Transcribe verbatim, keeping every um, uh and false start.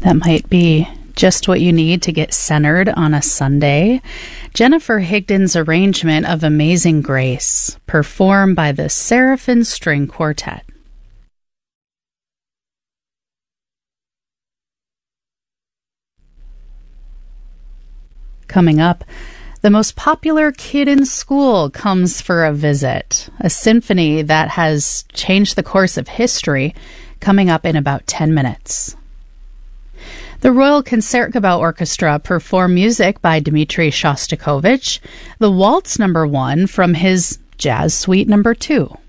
That might be just what you need to get centered on a Sunday. Jennifer Higdon's arrangement of Amazing Grace, performed by the Seraphim String Quartet. Coming up, the most popular kid in school comes for a visit, a symphony that has changed the course of history, coming up in about ten minutes. The Royal Concertgebouw Orchestra perform music by Dmitri Shostakovich, the Waltz Number One from his Jazz Suite Number Two.